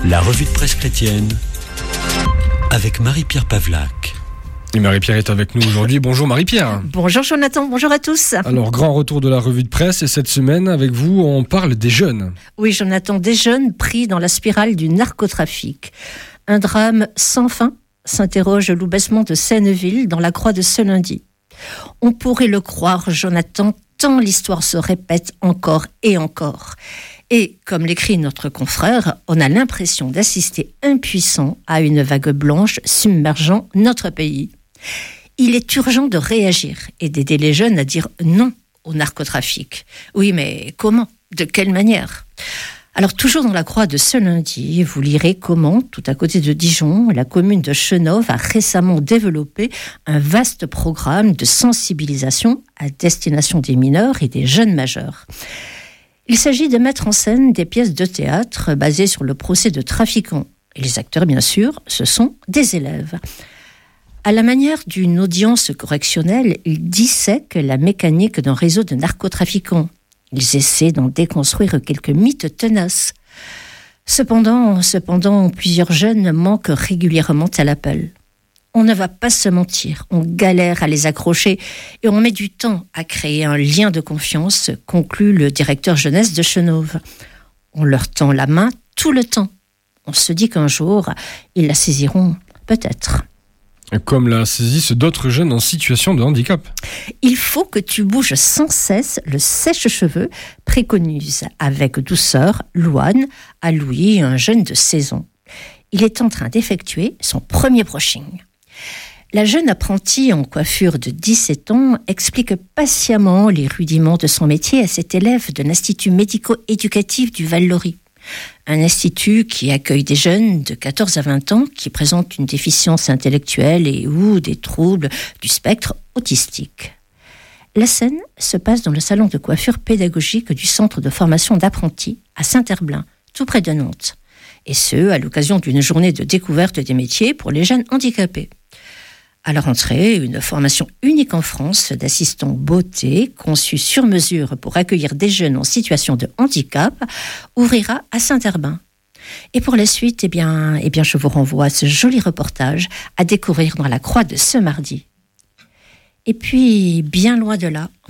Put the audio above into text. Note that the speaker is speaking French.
La revue de presse chrétienne avec Marie-Pierre Pavlac. Et Marie-Pierre est avec nous aujourd'hui. Bonjour Marie-Pierre. Bonjour Jonathan, bonjour à tous. Alors, grand retour de la revue de presse et cette semaine, avec vous, on parle des jeunes. Oui Jonathan, des jeunes pris dans la spirale du narcotrafic. Un drame sans fin, s'interroge Lou Besmond de Senneville dans la Croix de ce lundi. On pourrait le croire, Jonathan, tant l'histoire se répète encore et encore. Et, comme l'écrit notre confrère, on a l'impression d'assister impuissant à une vague blanche submergeant notre pays. Il est urgent de réagir et d'aider les jeunes à dire non au narcotrafic. Oui, mais comment ? De quelle manière ? Alors, toujours dans la Croix de ce lundi, vous lirez comment, tout à côté de Dijon, la commune de Chenôve a récemment développé un vaste programme de sensibilisation à destination des mineurs et des jeunes majeurs. Il s'agit de mettre en scène des pièces de théâtre basées sur le procès de trafiquants. Et les acteurs, bien sûr, ce sont des élèves. À la manière d'une audience correctionnelle, ils dissèquent la mécanique d'un réseau de narcotrafiquants. Ils essaient d'en déconstruire quelques mythes tenaces. Cependant, plusieurs jeunes manquent régulièrement à l'appel. On ne va pas se mentir, on galère à les accrocher et on met du temps à créer un lien de confiance, conclut le directeur jeunesse de Chenôve. On leur tend la main tout le temps. On se dit qu'un jour, ils la saisiront peut-être. Comme la saisissent d'autres jeunes en situation de handicap. Il faut que tu bouges sans cesse le sèche-cheveux, préconise avec douceur Louane à Louis, un jeune de 16 ans. Il est en train d'effectuer son premier brushing. La jeune apprentie en coiffure de 17 ans explique patiemment les rudiments de son métier à cet élève de l'Institut médico-éducatif du Val-Laurie. Un institut qui accueille des jeunes de 14 à 20 ans qui présentent une déficience intellectuelle et ou des troubles du spectre autistique. La scène se passe dans le salon de coiffure pédagogique du centre de formation d'apprentis à Saint-Herblain, tout près de Nantes. Et ce, à l'occasion d'une journée de découverte des métiers pour les jeunes handicapés. À la rentrée, une formation unique en France d'assistants beauté, conçue sur mesure pour accueillir des jeunes en situation de handicap, ouvrira à Saint-Herblain. Et pour la suite, je vous renvoie à ce joli reportage à découvrir dans la Croix de ce mardi. Et puis, bien loin de là,